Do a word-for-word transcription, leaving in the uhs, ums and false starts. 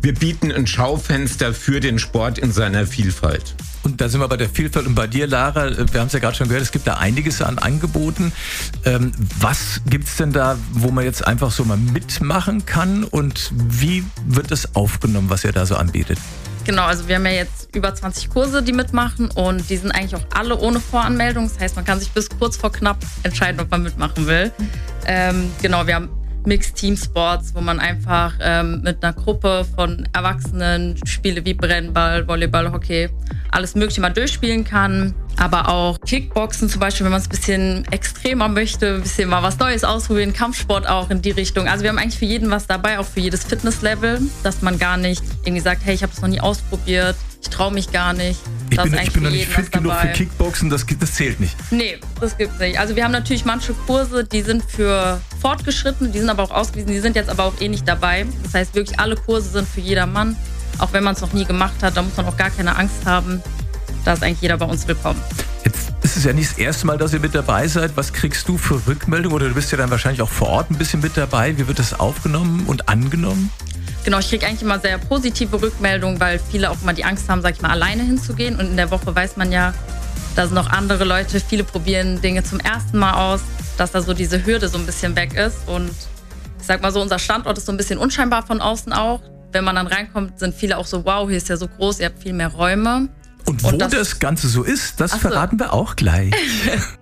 wir bieten ein Schaufenster für den Sport in seiner Vielfalt. Und da sind wir bei der Vielfalt. Und bei dir, Lara, wir haben es ja gerade schon gehört, es gibt da einiges an Angeboten. Ähm, was gibt's denn da, wo man jetzt einfach so mal mitmachen kann? Und wie wird das aufgenommen, was ihr da so anbietet? Genau, also wir haben ja jetzt über zwanzig Kurse, die mitmachen und die sind eigentlich auch alle ohne Voranmeldung. Das heißt, man kann sich bis kurz vor knapp entscheiden, ob man mitmachen will. Ähm, genau, wir haben Mixed Team Sports, wo man einfach ähm, mit einer Gruppe von Erwachsenen Spiele wie Brennball, Volleyball, Hockey, alles Mögliche mal durchspielen kann. Aber auch Kickboxen zum Beispiel, wenn man es ein bisschen extremer möchte, ein bisschen mal was Neues ausprobieren, Kampfsport auch in die Richtung. Also wir haben eigentlich für jeden was dabei, auch für jedes Fitnesslevel, dass man gar nicht irgendwie sagt, hey, ich habe es noch nie ausprobiert, ich traue mich gar nicht. Ich bin, ich bin noch nicht fit genug für Kickboxen, das, das zählt nicht. Nee, das gibt's nicht. Also wir haben natürlich manche Kurse, die sind für Fortgeschrittene, die sind aber auch ausgewiesen, die sind jetzt aber auch eh nicht dabei. Das heißt wirklich, alle Kurse sind für jedermann. Auch wenn man es noch nie gemacht hat, da muss man auch gar keine Angst haben. Da ist eigentlich jeder bei uns willkommen. Jetzt ist es ja nicht das erste Mal, dass ihr mit dabei seid. Was kriegst du für Rückmeldungen? Oder du bist ja dann wahrscheinlich auch vor Ort ein bisschen mit dabei. Wie wird das aufgenommen und angenommen? Genau, ich kriege eigentlich immer sehr positive Rückmeldungen, weil viele auch immer die Angst haben, sag ich mal, alleine hinzugehen. Und in der Woche weiß man ja, da sind noch andere Leute. Viele probieren Dinge zum ersten Mal aus, dass da so diese Hürde so ein bisschen weg ist. Und ich sag mal so, unser Standort ist so ein bisschen unscheinbar von außen auch. Wenn man dann reinkommt, sind viele auch so, wow, hier ist ja so groß, ihr habt viel mehr Räume. Und wo und das, das Ganze so ist, das verraten wir auch gleich.